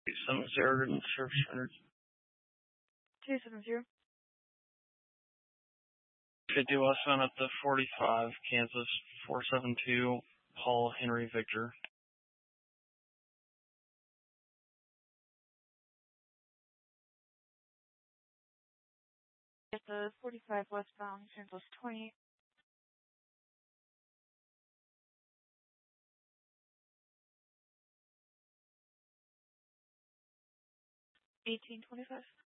270 to service center. 270. 50 westbound up to 45, Kansas 472, Paul Henry Victor. At the 45 westbound, Kansas 20. 1825.